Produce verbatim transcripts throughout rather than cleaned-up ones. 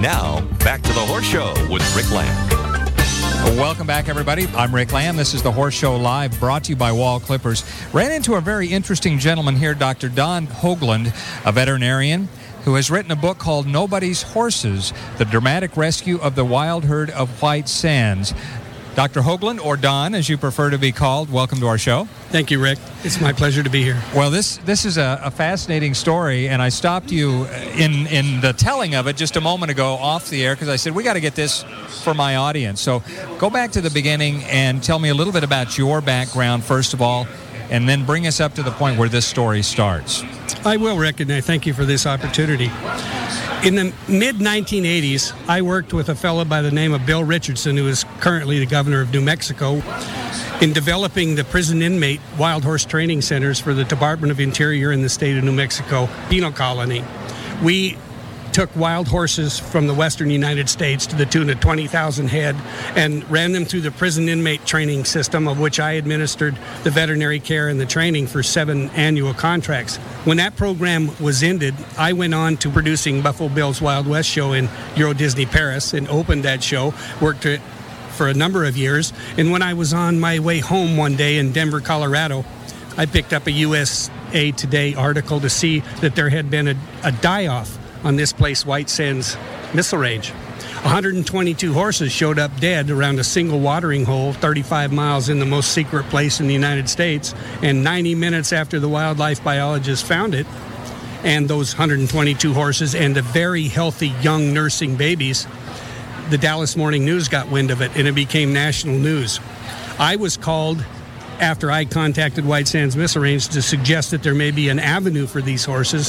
Now, back to the Horse Show with Rick Lamb. Welcome back, everybody. I'm Rick Lamb. This is the Horse Show Live, brought to you by Wall Clippers. Ran into a very interesting gentleman here, Doctor Don Hoagland, a veterinarian who has written a book called Nobody's Horses, The Dramatic Rescue of the Wild Herd of White Sands. Doctor Hoagland, or Don, as you prefer to be called, welcome to our show. Thank you, Rick. It's my pleasure to be here. Well, this this is a, a fascinating story, and I stopped you in, in the telling of it just a moment ago off the air because I said, we got to get this for my audience. So go back to the beginning and tell me a little bit about your background, first of all, and then bring us up to the point where this story starts. I will, Rick, and I thank you for this opportunity. In the mid nineteen eighties, I worked with a fellow by the name of Bill Richardson, who is currently the governor of New Mexico, in developing the prison inmate wild horse training centers for the Department of Interior in the state of New Mexico penal colony. We took wild horses from the western United States to the tune of twenty thousand head and ran them through the prison inmate training system, of which I administered the veterinary care and the training for seven annual contracts. When that program was ended, I went on to producing Buffalo Bill's Wild West show in Euro Disney Paris and opened that show, worked it for a number of years. And when I was on my way home one day in Denver, Colorado, I picked up a U S A Today article to see that there had been a, a die-off on this place, White Sands Missile Range. one hundred twenty-two horses showed up dead around a single watering hole thirty-five miles in the most secret place in the United States, and ninety minutes after the wildlife biologists found it, and those one hundred twenty-two horses and the very healthy young nursing babies, the Dallas Morning News got wind of it, and it became national news. I was called after I contacted White Sands Missile Range to suggest that there may be an avenue for these horses,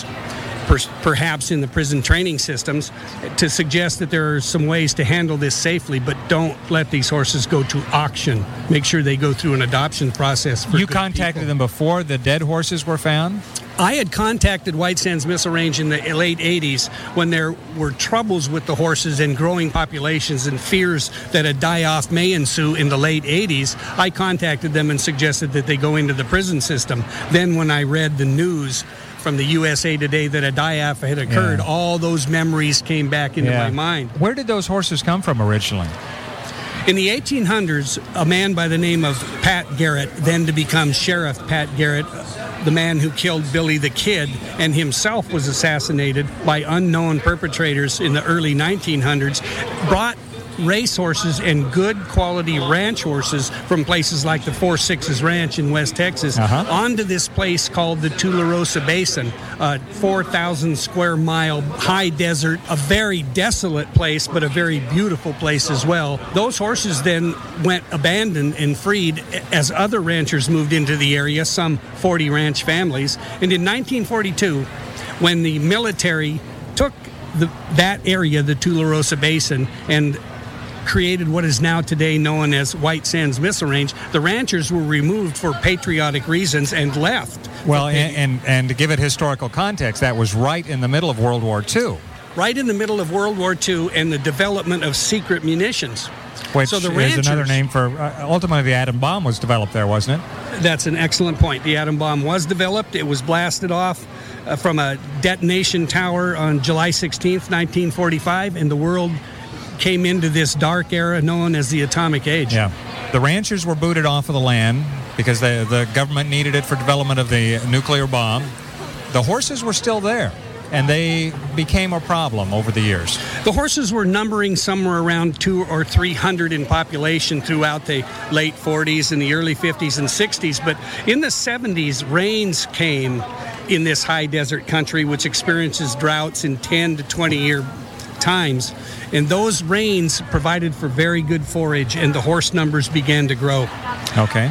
perhaps in the prison training systems, to suggest that there are some ways to handle this safely, but don't let these horses go to auction. Make sure they go through an adoption process for You good contacted people. them before the dead horses were found? I had contacted White Sands Missile Range in the late eighties when there were troubles with the horses and growing populations and fears that a die-off may ensue in the late eighties. I contacted them and suggested that they go into the prison system. Then when I read the news from the U S A Today that a die-off had occurred, Yeah. all those memories came back into Yeah. my mind. Where did those horses come from originally? In the eighteen hundreds, a man by the name of Pat Garrett, then to become Sheriff Pat Garrett, the man who killed Billy the Kid and himself was assassinated by unknown perpetrators in the early nineteen hundreds, brought racehorses and good quality ranch horses from places like the Four Sixes Ranch in West Texas Uh-huh. onto this place called the Tularosa Basin, a four thousand square mile high desert, a very desolate place, but a very beautiful place as well. Those horses then went abandoned and freed as other ranchers moved into the area, some forty ranch families. And in nineteen forty-two, when the military took the, that area, the Tularosa Basin, and created what is now today known as White Sands Missile Range, the ranchers were removed for patriotic reasons and left. Well, and, and, and to give it historical context, that was right in the middle of World War Two. Right in the middle of World War Two and the development of secret munitions. Which so the is ranchers, another name for, uh, ultimately the atom bomb was developed there, wasn't it? That's an excellent point. The atom bomb was developed. It was blasted off uh, from a detonation tower on July sixteenth, nineteen forty-five, and the world came into this dark era known as the Atomic Age. Yeah. The ranchers were booted off of the land because the, the government needed it for development of the nuclear bomb. The horses were still there, and they became a problem over the years. The horses were numbering somewhere around two or three hundred in population throughout the late forties and the early fifties and sixties, but in the seventies, rains came in this high desert country, which experiences droughts in ten to twenty year times, and those rains provided for very good forage, and the horse numbers began to grow. Okay.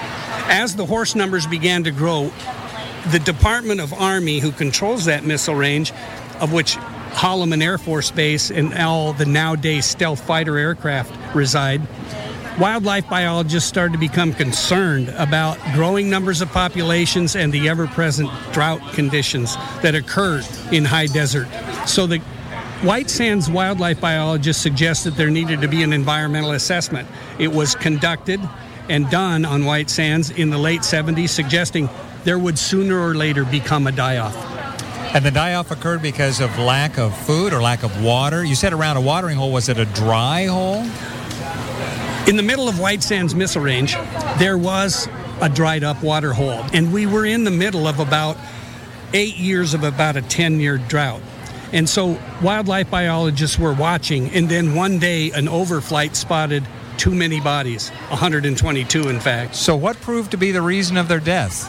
As the horse numbers began to grow, the Department of Army, who controls that missile range, of which Holloman Air Force Base and all the nowadays stealth fighter aircraft reside, wildlife biologists started to become concerned about growing numbers of populations and the ever-present drought conditions that occurred in high desert. So the White Sands wildlife biologists suggested there needed to be an environmental assessment. It was conducted and done on White Sands in the late seventies, suggesting there would sooner or later become a die-off. And the die-off occurred because of lack of food or lack of water? You said around a watering hole. Was it a dry hole? In the middle of White Sands Missile Range, there was a dried-up water hole. And we were in the middle of about eight years of about a ten-year drought. And so wildlife biologists were watching, and then one day an overflight spotted too many bodies, one hundred twenty-two in fact. So what proved to be the reason of their death?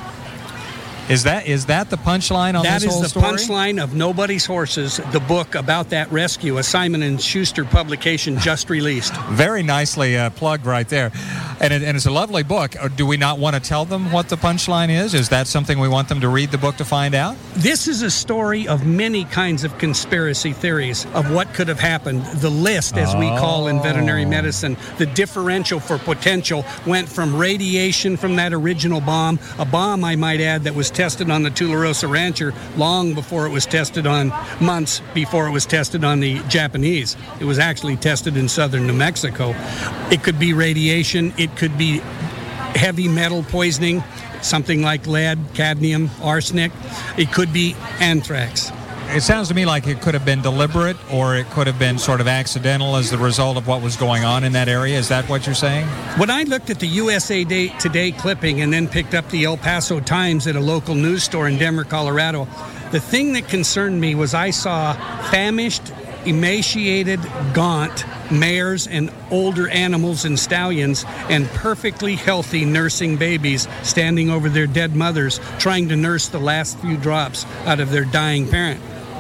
Is that is that the punchline on that this whole is the story? punchline of Nobody's Horses, the book about that rescue, a Simon and Schuster publication just released. Very nicely uh, plugged right there. And, it, and it's a lovely book. Do we not want to tell them what the punchline is? Is that something we want them to read the book to find out? This is a story of many kinds of conspiracy theories of what could have happened. The list, as we call in veterinary medicine, the differential for potential went from radiation from that original bomb, a bomb, I might add, that was tested on the Tularosa Rancher long before it was tested on, months before it was tested on the Japanese. It was actually tested in southern New Mexico. It could be radiation. It could be heavy metal poisoning, something like lead, cadmium, arsenic. It could be anthrax. It sounds to me like it could have been deliberate, or it could have been sort of accidental as the result of what was going on in that area. Is that what you're saying? When I looked at the U S A Today clipping and then picked up the El Paso Times at a local news store in Denver, Colorado, the thing that concerned me was I saw famished, emaciated, gaunt mares and older animals and stallions and perfectly healthy nursing babies standing over their dead mothers trying to nurse the last few drops out of their dying parent.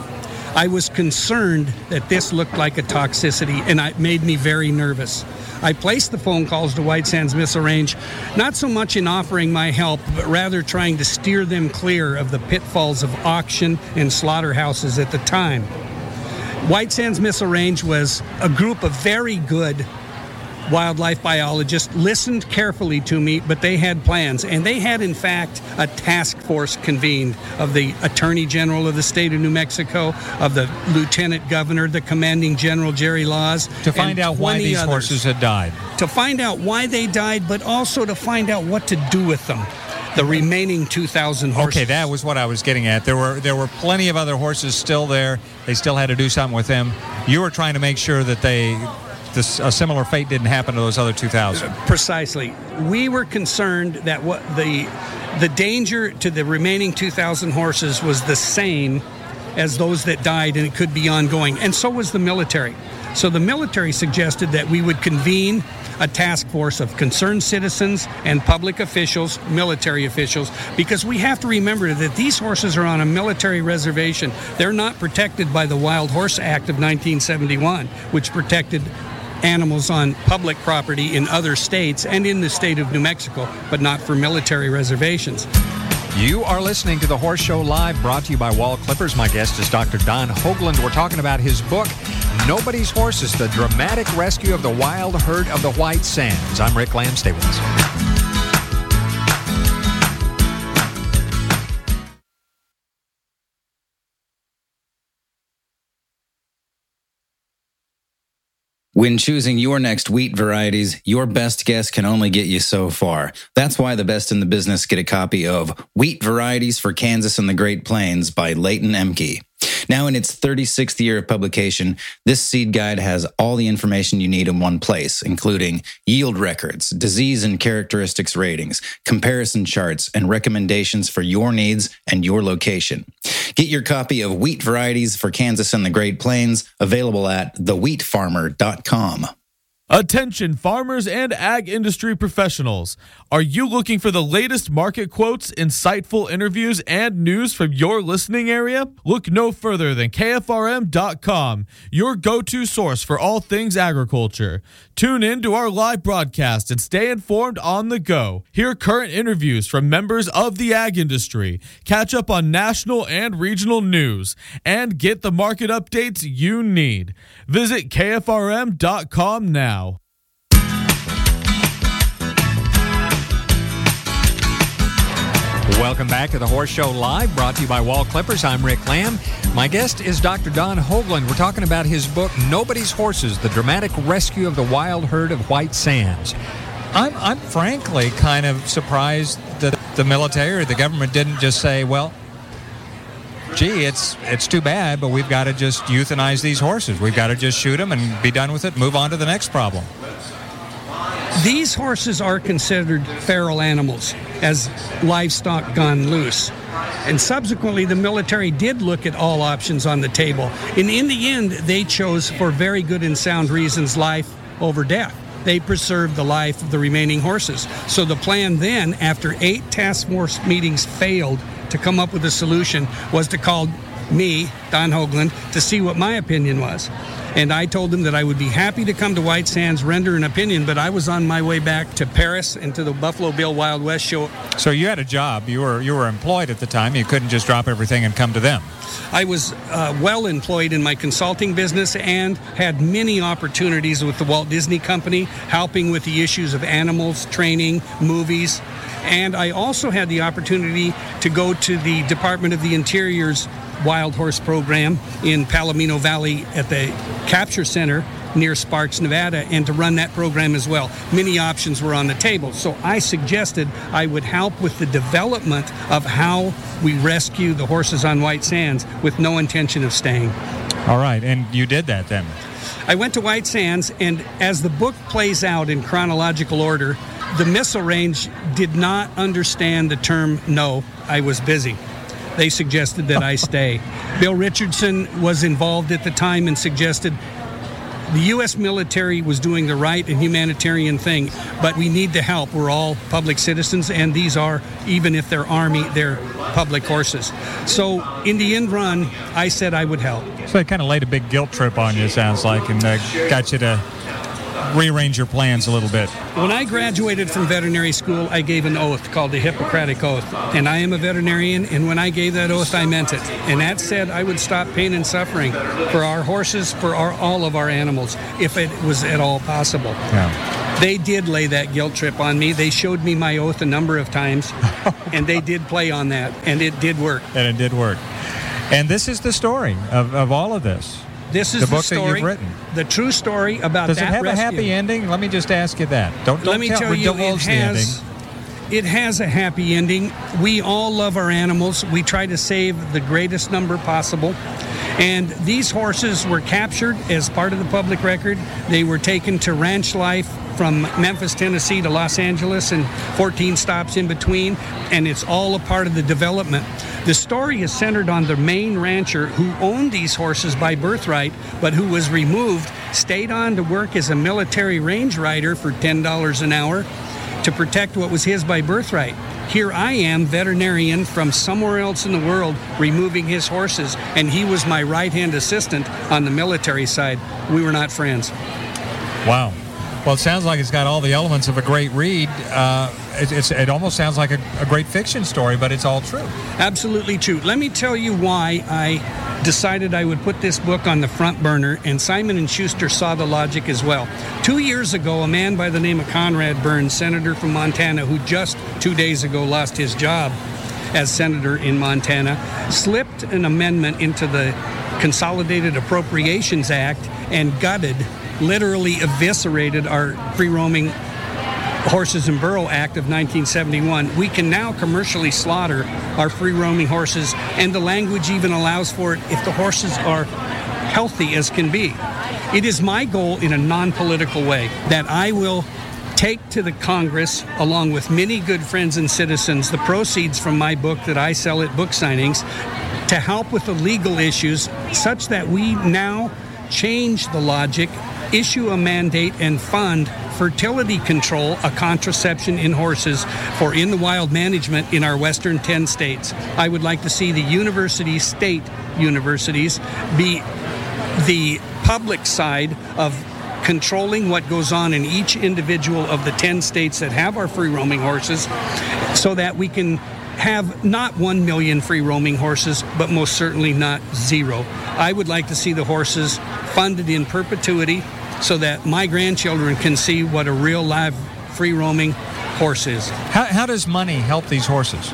I was concerned that this looked like a toxicity, and it made me very nervous. I placed the phone calls to White Sands Missile Range, not so much in offering my help, but rather trying to steer them clear of the pitfalls of auction and slaughterhouses at the time. White Sands Missile Range was a group of very good wildlife biologists, listened carefully to me, but they had plans. And they had, in fact, a task force convened of the Attorney General of the state of New Mexico, of the Lieutenant Governor, the Commanding General, Jerry Laws. To find out why these others. horses had died. To find out why they died, but also to find out what to do with them. The remaining two thousand horses. Okay, that was what I was getting at. There were there were plenty of other horses still there. They still had to do something with them. You were trying to make sure that they, this, a similar fate didn't happen to those other two thousand. Precisely. We were concerned that what the the danger to the remaining two thousand horses was the same as those that died, and it could be ongoing. And so was the military. So the military suggested that we would convene a task force of concerned citizens and public officials, military officials, because we have to remember that these horses are on a military reservation. They're not protected by the Wild Horse Act of nineteen seventy-one, which protected animals on public property in other states and in the state of New Mexico, but not for military reservations. You are listening to The Horse Show Live, brought to you by Wall Clippers. My guest is Doctor Don Hoagland. We're talking about his book, Nobody's Horses, The Dramatic Rescue of the Wild Herd of the White Sands. I'm Rick Lamb. Stay with us. When choosing your next wheat varieties, your best guess can only get you so far. That's why the best in the business get a copy of Wheat Varieties for Kansas and the Great Plains by Leighton Emke. Now in its thirty-sixth year of publication, this seed guide has all the information you need in one place, including yield records, disease and characteristics ratings, comparison charts, and recommendations for your needs and your location. Get your copy of Wheat Varieties for Kansas and the Great Plains, available at the wheat farmer dot com. Attention farmers and ag industry professionals. Are you looking for the latest market quotes, insightful interviews, and news from your listening area? Look no further than K F R M dot com, your go-to source for all things agriculture. Tune in to our live broadcast and stay informed on the go. Hear current interviews from members of the ag industry, catch up on national and regional news, and get the market updates you need. Visit K F R M dot com now. Welcome back to The Horse Show Live, brought to you by Wall Clippers. I'm Rick Lamb. My guest is Doctor Don Hoagland. We're talking about his book, Nobody's Horses, The Dramatic Rescue of the Wild Herd of White Sands. I'm, I'm frankly kind of surprised that the military or the government didn't just say, well, gee, it's it's too bad, but we've got to just euthanize these horses. We've got to just shoot them and be done with it, move on to the next problem. These horses are considered feral animals, as livestock gone loose. And subsequently, the military did look at all options on the table. And in the end, they chose, for very good and sound reasons, life over death. They preserved the life of the remaining horses. So the plan then, after eight task force meetings failed to come up with a solution, was to call me, Don Hoagland, to see what my opinion was. And I told them that I would be happy to come to White Sands, render an opinion, but I was on my way back to Paris and to the Buffalo Bill Wild West show. So you had a job. You were you were employed at the time. You couldn't just drop everything and come to them. I was uh, well employed in my consulting business and had many opportunities with the Walt Disney Company, helping with the issues of animals, training, movies. And I also had the opportunity to go to the Department of the Interior's Wild Horse program in Palomino Valley at the Capture Center near Sparks, Nevada, and to run that program as well. Many options were on the table. So I suggested I would help with the development of how we rescue the horses on White Sands with no intention of staying. All right, and you did that then? I went to White Sands, and as the book plays out in chronological order, the missile range did not understand the term "no, I was busy." They suggested that I stay. Bill Richardson was involved at the time and suggested the U S military was doing the right and humanitarian thing, but we need the help. We're all public citizens, and these are, even if they're Army, they're public horses. So in the end run, I said I would help. So they kind of laid a big guilt trip on you, sounds like, and uh, got you to rearrange your plans a little bit. When I graduated from veterinary school, I gave an oath called the Hippocratic Oath. And I am a veterinarian, and when I gave that oath, I meant it. And that said I would stop pain and suffering for our horses, for our, all of our animals, if it was at all possible. Yeah. They did lay that guilt trip on me. They showed me my oath a number of times, and they did play on that, and it did work. And it did work. And this is the story of, of all of this. This is the the book story, that you've written. The true story about Does that it have rescue. a happy ending? Let me just ask you that. Don't, don't Let me tell, tell you, it divulge the has, ending. it has a happy ending. We all love our animals. We try to save the greatest number possible. And these horses were captured as part of the public record. They were taken to ranch life from Memphis, Tennessee to Los Angeles and fourteen stops in between, and it's all a part of the development. The story is centered on the main rancher who owned these horses by birthright, but who was removed, stayed on to work as a military range rider for ten dollars an hour to protect what was his by birthright. Here I am, veterinarian from somewhere else in the world, removing his horses, and he was my right-hand assistant on the military side. We were not friends. Wow. Well, it sounds like it's got all the elements of a great read. Uh, it, it's, it almost sounds like a, a great fiction story, but it's all true. Absolutely true. Let me tell you why I decided I would put this book on the front burner, and Simon and Schuster saw the logic as well. Two years ago, a man by the name of Conrad Burns, senator from Montana, who just two days ago lost his job as senator in Montana, slipped an amendment into the Consolidated Appropriations Act and gutted, literally eviscerated our free-roaming Horses and Burro Act of nineteen seventy-one. We can now commercially slaughter our free-roaming horses, and the language even allows for it if the horses are healthy as can be. It is my goal in a non-political way that I will take to the Congress, along with many good friends and citizens, the proceeds from my book that I sell at book signings to help with the legal issues such that we now change the logic, issue a mandate, and fund fertility control, a contraception in horses for in the wild management in our western ten states. I would like to see the universities, state universities, be the public side of controlling what goes on in each individual of the ten states that have our free-roaming horses, so that we can have not one million free-roaming horses, but most certainly not zero. I would like to see the horses funded in perpetuity so that my grandchildren can see what a real live free-roaming horse is. How, how does money help these horses?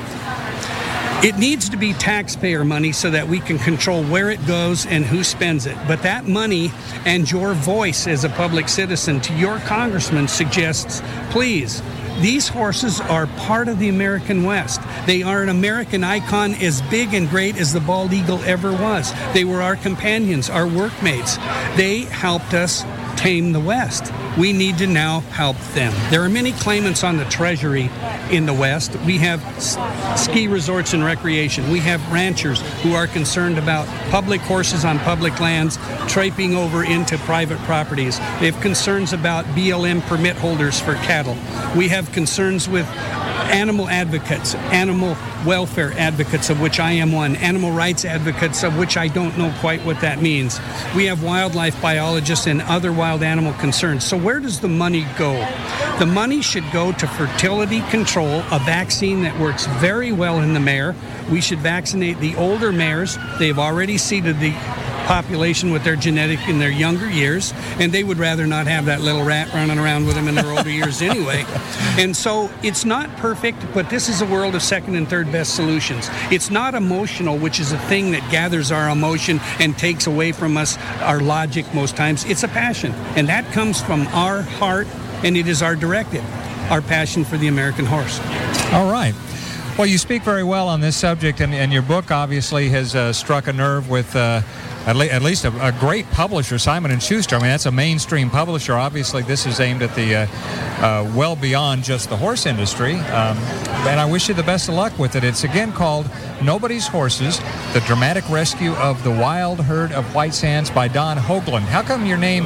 It needs to be taxpayer money so that we can control where it goes and who spends it. But that money and your voice as a public citizen to your congressman suggests, please, These horses are part of the American West. They are an American icon as big and great as the bald eagle ever was. They were our companions, our workmates. They helped us tame the West. We need to now help them. There are many claimants on the treasury in the West. We have s- ski resorts and recreation. We have ranchers who are concerned about public horses on public lands traipsing over into private properties. They have concerns about B L M permit holders for cattle. We have concerns with animal advocates, animal welfare advocates, of which I am one, animal rights advocates, of which I don't know quite what that means. We have wildlife biologists and other wild animal concerns. So where does the money go? The money should go to fertility control, a vaccine that works very well in the mare. We should vaccinate the older mares. They've already seeded the population with their genetic in their younger years, and they would rather not have that little rat running around with them in their older years anyway. And so it's not perfect, but this is a world of second and third best solutions. It's not emotional, which is a thing that gathers our emotion and takes away from us our logic most times. It's a passion, and that comes from our heart, and it is our directive, our passion for the American horse. All right. Well, you speak very well on this subject, and, and your book obviously has uh, struck a nerve with uh, at, le- at least a, a great publisher, Simon and Schuster. I mean, that's a mainstream publisher. Obviously, this is aimed at the uh, uh, well beyond just the horse industry. Um, and I wish you the best of luck with it. It's again called Nobody's Horses, The Dramatic Rescue of the Wild Herd of White Sands by Don Hoagland. How come your name,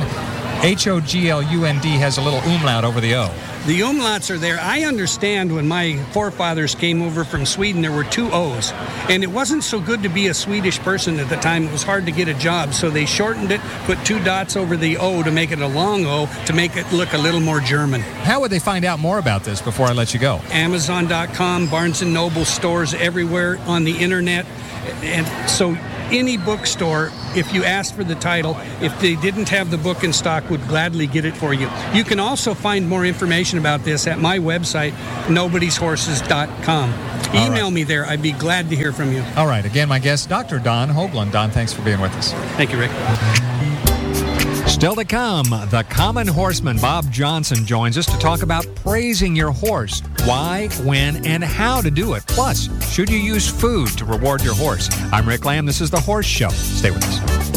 H O G L U N D, has a little umlaut over the O? The umlauts are there. I understand when my forefathers came over from Sweden, there were two O's. And it wasn't so good to be a Swedish person at the time. It was hard to get a job. So they shortened it, put two dots over the O to make it a long O, to make it look a little more German. How would they find out more about this before I let you go? Amazon dot com, Barnes and Noble stores everywhere on the internet. And so any bookstore, if you asked for the title, if they didn't have the book in stock, would gladly get it for you. You can also find more information about this at my website, nobodies horses dot com. Email right. me there. I'd be glad to hear from you. All right. Again, my guest, Doctor Don Hoagland. Don, thanks for being with us. Thank you, Rick. Still to come, the common horseman Bob Johnson joins us to talk about praising your horse. Why, when, and how to do it. Plus, should you use food to reward your horse? I'm Rick Lamb. This is The Horse Show. Stay with us.